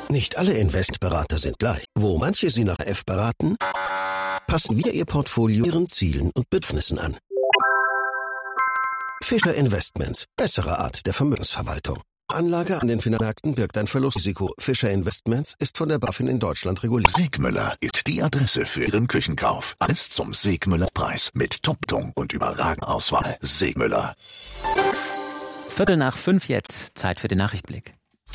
Nicht alle Investberater sind gleich. Wo manche Sie nach F beraten, passen wir Ihr Portfolio Ihren Zielen und Bedürfnissen an. Fischer Investments. Bessere Art der Vermögensverwaltung. Anlage an den Finanzmärkten birgt ein Verlustrisiko. Fischer Investments ist von der BaFin in Deutschland reguliert. Segmüller ist die Adresse für Ihren Küchenkauf. Alles zum Segmüller-Preis mit Top-Tung und überragender Auswahl. Segmüller. 4:45 jetzt. Zeit für den Nachrichtenblick.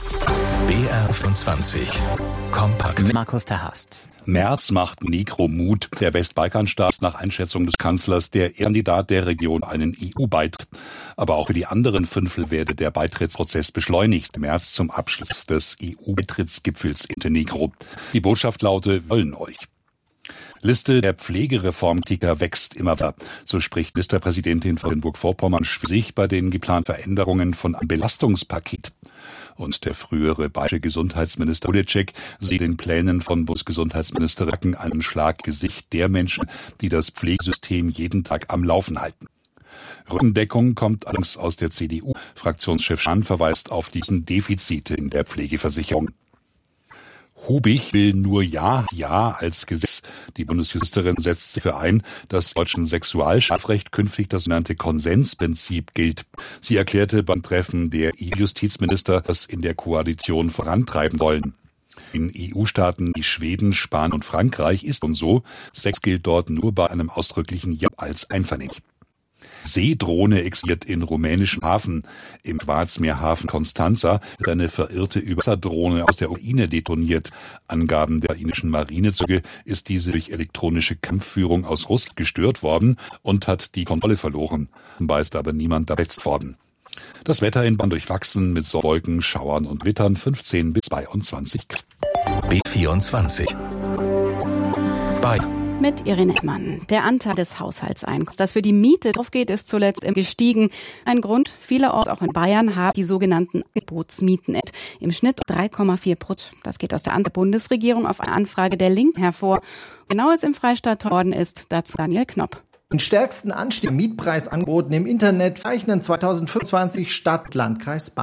BR24 Kompakt. Markus Terhast. Merz macht Negro Mut. Der Westbalkanstaat ist nach Einschätzung des Kanzlers der Kandidat der Region einen EU-Beitritt. Aber auch für die anderen Fünftel werde der Beitrittsprozess beschleunigt. Merz zum Abschluss des EU-Beitrittsgipfels in Montenegro. Die Botschaft laute: wollen euch. Liste der Pflegereformkritiker wächst immer weiter. So spricht Ministerpräsidentin von Mecklenburg-Vorpommern für sich bei den geplanten Veränderungen von einem Belastungspaket. Und der frühere bayerische Gesundheitsminister Budecek sieht den Plänen von Bundesgesundheitsminister Racken einen Schlag ins Gesicht der Menschen, die das Pflegesystem jeden Tag am Laufen halten. Rückendeckung kommt allerdings aus der CDU. Fraktionschef Schahn verweist auf diesen Defizite in der Pflegeversicherung. Hubig will nur Ja als Gesetz. Die Bundesjustizerin setzt sich dafür ein, dass im deutschen Sexualstrafrecht künftig das sogenannte Konsensprinzip gilt. Sie erklärte beim Treffen der EU-Justizminister, das in der Koalition vorantreiben wollen. In EU-Staaten wie Schweden, Spanien und Frankreich ist und so, Sex gilt dort nur bei einem ausdrücklichen Ja als einvernehmlich. Seedrohne explodiert in rumänischem Hafen. Im Schwarzmeerhafen Constanța ist eine verirrte Überwasserdrohne aus der Ukraine detoniert. Angaben der ukrainischen Marinezeuge ist diese durch elektronische Kampfführung aus Russland gestört worden und hat die Kontrolle verloren. Dabei ist aber niemand verletzt worden. Das Wetter in Bonn durchwachsen mit Wolken, Schauern und Wittern 15 bis 22 Grad. B24 bei mit Irene Mann. Der Anteil des Haushaltseinkommens, das für die Miete draufgeht, ist zuletzt gestiegen. Ein Grund, vielerorts auch in Bayern haben die sogenannten Angebotsmieten im Schnitt 3,4%. Das geht aus der Antwort der Bundesregierung auf eine Anfrage der Linken hervor. Genau es im Freistaat worden ist, dazu Daniel Knopp. Den stärksten Anstieg im Mietpreisangeboten im Internet verzeichnen 2025 Stadt und Landkreis Bayern.